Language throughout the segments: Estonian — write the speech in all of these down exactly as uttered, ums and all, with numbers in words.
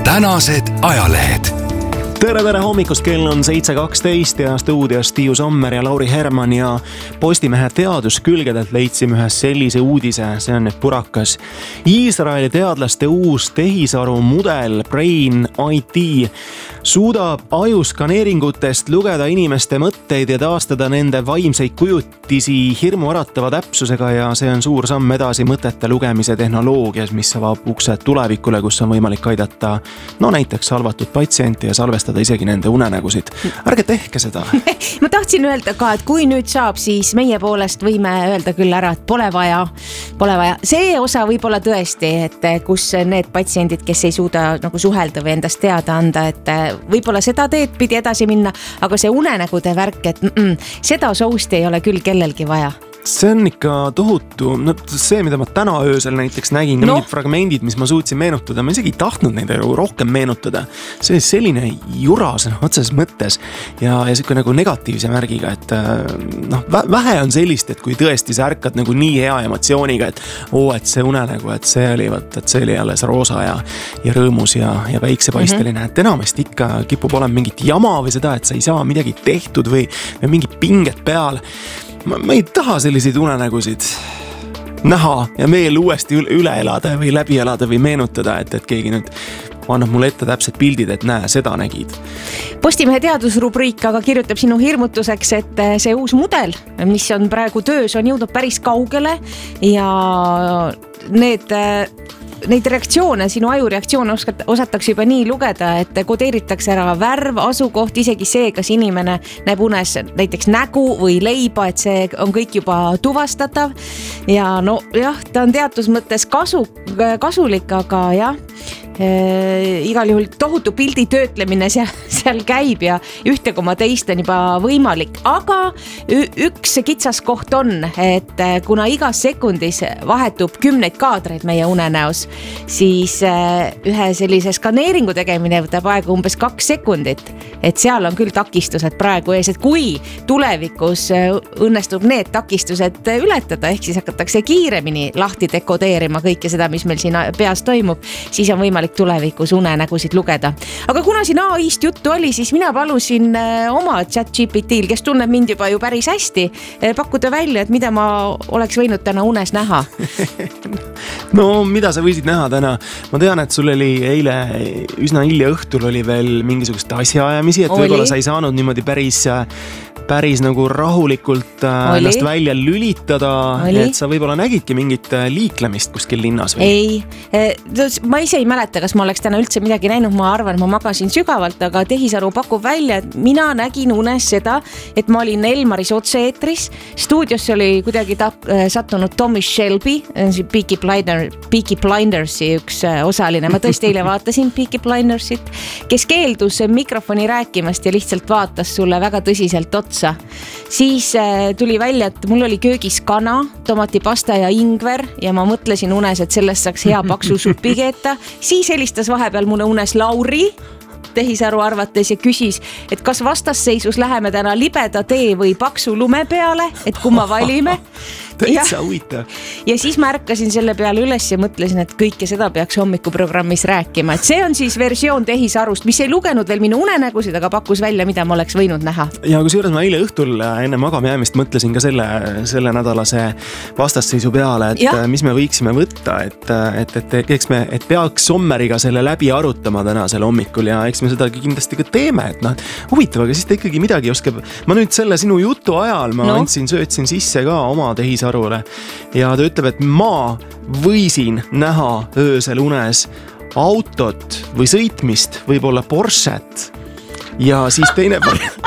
tänased ajalehed. Tere, tere hommikust, kell on seitse kaksteist ja stuudios Tiiu Sommer ja Lauri Herman ja Postimehe teaduskülgedelt leidsime ühe sellise uudise, see on nüüd purakas. Iisraeli teadlaste uus tehisaru mudel Brain I T suudab ajuskaneeringutest lugeda inimeste mõtteid ja taastada nende vaimseid kujutisi hirmuäratava täpsusega ja see on suur samm edasi mõtete lugemise tehnoloogias, mis avab uksed tulevikule, kus on võimalik aidata no näiteks salvatud patsienti ja salvestada isegi nende unenägusid. Ärge tehke seda. Ma tahtsin öelda ka, et kui nüüd saab, siis meie poolest võime öelda küll ära, et pole vaja, pole vaja. See osa võib olla tõesti, et kus need patsiendid, kes ei suuda nagu suhelda või endast teada anda, et võib-olla seda teed pidi edasi minna, aga see unenägude värk, et mm-mm, seda sousti ei ole küll kellelgi vaja. See on ikka tohutu, no see, mida ma täna öösel näiteks nägin, no. Mingid fragmendid, mis ma suutsin meenutada, ma isegi ei tahtnud neid rohkem meenutada. See on selline jura sõna otseses mõttes ja, ja siuke nagu negatiivse märgiga, et noh, vähe on sellist, et kui tõesti sa ärkad nagu nii hea emotsiooniga, et oo, et see unenägu, et see oli, võt, et see oli alles roosa ja, ja rõõmus ja, ja päiksepaisteline, mm-hmm. et enamasti ikka kipub olema mingit jama või seda, et sa ei saa midagi tehtud või, või mingit pinget peal. Ma, ma ei taha selliseid unenägusid näha ja veel uuesti üle elada või läbi elada või meenutada, et, et keegi nüüd annab mulle ette täpsed pildid, et näe, seda nägid. Postimehe teadusrubriik aga kirjutab sinu hirmutuseks, et see uus mudel, mis on praegu töös, on jõudnud päris kaugele ja need... Neid reaktsioone, sinu ajureaktsioone osatakse juba nii lugeda, et kodeeritakse ära värv, asukoht, isegi see, kas inimene näeb unes näiteks nägu või leiba, et see on kõik juba tuvastatav. Ja no jah, ta on teatud mõttes kasu, kasulik, aga jah, e, igal juhul tohutu pildi töötlemine seal, seal käib ja ühte koma teist on juba võimalik. Aga üks kitsas koht on, et kuna igas sekundis vahetub kümneid kaadreid meie unenäos, siis ühe sellise skaneeringu tegemine võtab aega umbes kaks sekundit, et seal on küll takistused praegu ees, et kui tulevikus õnnestub need takistused ületada, ehk siis hakatakse kiiremini lahti dekodeerima kõike seda, mis meil siin peas toimub, siis on võimalik tulevikus unenägusid lugeda. Aga kuna siin A I-st juttu oli, siis mina palusin oma chat G P T-l, kes tunneb mind juba ju päris hästi, pakkuda välja, et mida ma oleks võinud täna unes näha. No, mida sa võisid näha täna? Ma tean, et sul oli eile üsna hilja õhtul oli veel mingisugust asjaajamisi, et oli. Võib-olla sa ei saanud niimoodi päris, päris nagu rahulikult oli. Ennast välja lülitada, oli. Et sa võib-olla nägidki mingit liiklemist kuskil linnas või? Ei, ma ise ei mäleta, kas ma oleks täna üldse midagi näinud, ma arvan, ma magasin sügavalt, aga tehisaru pakub välja, et mina nägin unes seda, et ma olin Elmaris otse-eetris, stuudiosse oli kuidagi ta, sattunud Tommy Shelby, Peaky Blinder, Peaky Blindersi üks osaline, ma tõesti eile vaatasin Peaky Blindersit, kes keeldus mikrofoni rääkimast ja lihtsalt vaatas sulle väga tõsiselt otsa. Siis tuli välja, et mul oli köögis kana, tomatipasta ja ingver ja ma mõtlesin unes, et sellest saaks hea paksu supi keeta. Siis helistas vahepeal mulle unes Lauri, tehisaru arvates ja küsis, et kas vastasseisus läheme täna libeda tee või paksu lume peale, et kumma valime. Täitsa huvitav. Ja siis ma ärkasin selle peale üles ja mõtlesin, et kõike seda peaks hommikuprogrammis rääkima. Et see on siis versioon tehisarust, mis ei lugenud veel minu unenägusid, aga pakkus välja, mida ma oleks võinud näha. Ja kui juures ma eile õhtul enne magamajäämist mõtlesin ka selle, selle nädalase vastasseisu peale, et ja. Mis me võiksime võtta, et, et, et, et, me, et peaks Sommeriga selle läbi arutama tänasel hommikul ja eks me seda kindlasti ka teeme, et noh, huvitav, aga siis ta ikkagi midagi oskab. Ma nüüd selle sinu jutu ajal ma no. andsin, söötsin sisse ka oma tehisarule ja ta ütleb, et ma võisin näha öösel unes autot või sõitmist, võib-olla Porschet ja siis teine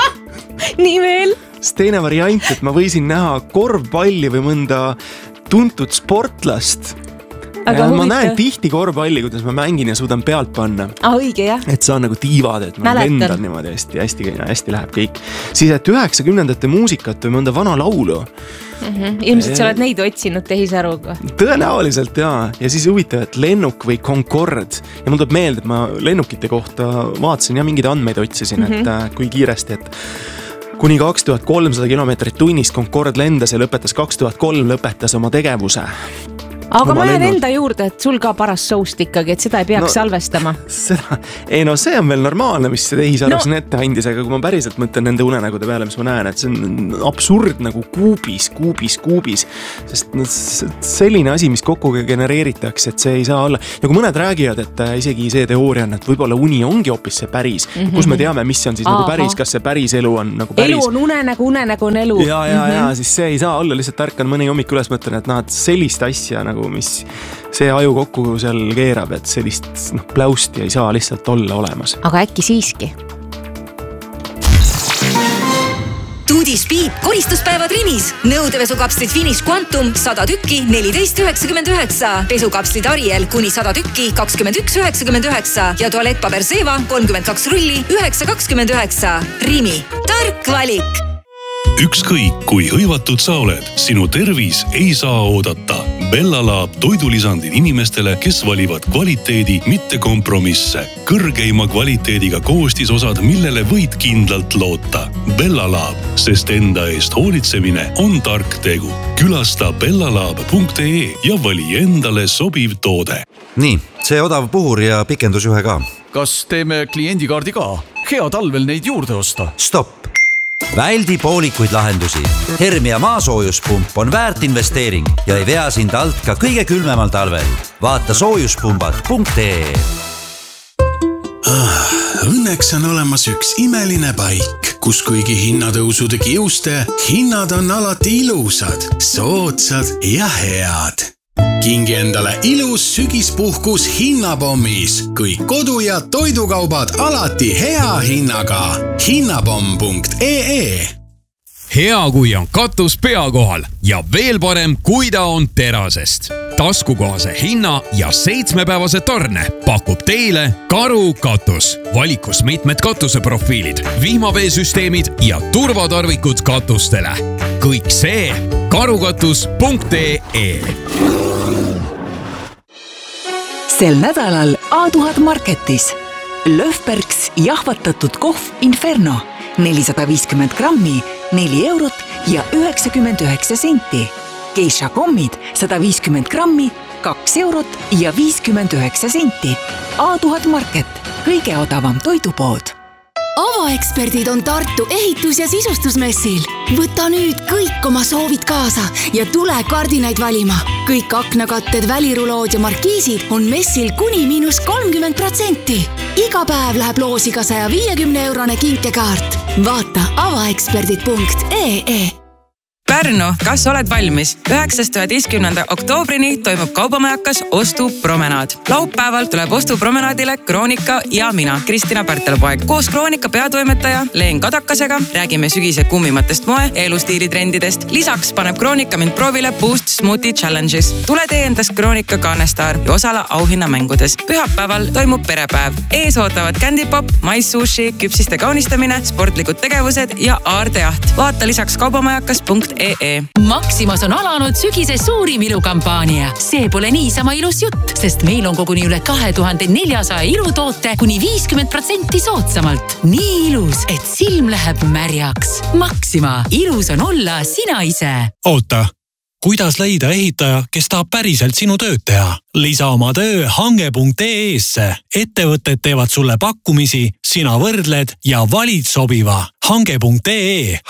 nii veel? Teine variant, et ma võisin näha korvpalli või mõnda tuntud sportlast. Aga ma huvitav. Näen tihti korvpalli, kuidas ma mängin ja suudan pealt panna. Ah, õige, jah. Et see on nagu tiivad, et ma Mäletan. lendan niimoodi hästi, hästi, hästi läheb kõik. Siis, et üheksakümnendate muusikat või mõnda vana laulu. Mm-hmm. Ilmselt sa oled neid otsinud tehisaruga. Tõenäoliselt, jaa. Ja siis huvitav, et lennuk või Concorde. Ja mul tuleb meelde, et ma lennukite kohta vaatasin ja mingeid andmeid otsisin, mm-hmm. et kui kiiresti, et kuni kaks tuhat kolmsada kilomeetrit tunnis Concorde lendas ja lõpetas kaks tuhat kolm lõpetas oma tegevuse. aga ma jään enda juurde, et sul ka paras soust ikkagi, et seda ei peaks no, salvestama. Seda, ei no see on veel normaalne, mis see tehisarv siin no. ette andis, aga kui ma päriselt mõtlen nende unenägude peale, mis ma näen, et see on absurd nagu kuubis, kuubis, kuubis, sest no, selline asi, mis kokku genereeritakse, et see ei saa olla. Ja kui mõned räägivad, et isegi see teooria on, et võib-olla uni ongi hoopis see päris, mm-hmm. kus me teame, mis on siis Aha. nagu päris, kas see päris elu on nagu päris. Elu on unenägu, unenägu on elu. Ja, ja, mm-hmm. ja, siis see ei saa olla, lihtsalt ärkan mõni hommik üles mõtlen, et noh, et sellist asja nagu, mis see aju kokku seal keerab, et sellist noh, pläusti ei saa lihtsalt olla olemas. Aga äkki siiski? Tuudi Speed koristuspäevad Rimis. Nõudevesukapslid Finish Quantum sada tükki neliteist üheksakümmend üheksa. Pesukapslid Ariel kuni sada tükki kakskümmend üks üheksakümmend üheksa. Ja tualettpaber Seva kolmkümmend kaks rulli üheksa kakskümmend üheksa. Rimi. Tark valik. Ükskõik kui hõivatud sa oled, sinu tervis ei saa oodata. Bella Lab toidulisandid inimestele, kes valivad kvaliteedi, mitte kompromisse. Kõrgeima kvaliteediga koostisosad, millele võid kindlalt loota. Bella Lab, sest enda eest hoolitsemine on tark tegu. Külasta bellalab punkt ee ja vali endale sobiv toode. Nii, see odav puhur ja pikendusjuhe ka. Kas teeme kliendikaardi ka? Hea talvel neid juurde osta. Stopp! Väldi poolikuid lahendusi. Hermia maasoojuspump on väärt investeering ja ei vea sind alt ka kõige külmemal talvel. Vaata soojuspumbad punkt ee. Ah, õnneks on olemas üks imeline paik, kus kuigi hinnatõusude kiuste, hinnad on alati ilusad, soodsad ja head. Kingi endale ilus sügispuhkus hinnapommis, kõik kodu- ja toidukaubad alati hea hinnaga. hinnapomm punkt ee. Hea, kui on katus pea kohal ja veel parem, kui ta on terasest. Taskukohase hinna ja seitsmepäevase tarne pakub teile Karu katus. Valikus mitmed katuseprofiilid, vihmaveesüsteemid ja turvatarvikud katustele. Kõik see karukatus punkt ee. Sel nädalal A tuhat Marketis Löfbergs jahvatatud kohv Inferno nelisada viiskümmend grammi, neli eurot ja üheksakümmend üheksa senti. Geisha kommid sada viiskümmend grammi, kaks eurot ja viiskümmend üheksa senti. A tuhat Market, kõige odavam toidupood. Avaeksperdid on Tartu ehitus- ja sisustusmessil. Võta nüüd kõik oma soovid kaasa ja tule kardinaid valima. Kõik aknakatted, välirulood ja markiisid on messil kuni miinus kolmkümmend protsenti. Iga päev läheb loosiga saja viiekümne eurone kinkekaart. Vaata avaeksperdid punkt ee. Pärnu, kas oled valmis? üheksast üheteistkümnenda oktoobrini toimub kaubamajakas ostupromenaad. Laupäeval tuleb ostupromenaadile Kroonika ja mina, Kristina Pärtelpoeg. Koos Kroonika peatoimetaja Leen Kadakasega räägime sügise kummimatest moe- ja elustiilitrendidest. Lisaks paneb Kroonika mind proovile Boost Smoothie Challenges. Tule tee endast Kroonika kaanestar ja osala auhinnamängudes. Pühapäeval toimub perepäev. Ees ootavad Candypop, maissushi, küpsiste kaunistamine, sportlikud tegevused ja aardejaht. Vaata lisaks kaubamajakas punkt ee. Maximas on alanud sügise suurim ilukampaania. See pole niisama ilus jutt, sest meil on koguni üle kahe tuhande neljasaja ilutoote kuni viiskümmend protsenti soodsamalt. Nii ilus, et silm läheb märjaks. Maxima, ilus on olla sina ise. Oota, kuidas leida ehitaja, kes tahab päriselt sinu tööd teha? Lisa oma töö hange punkt ee-sse. Ettevõtted teevad sulle pakkumisi, sina võrdled ja valid sobiva. hange punkt ee.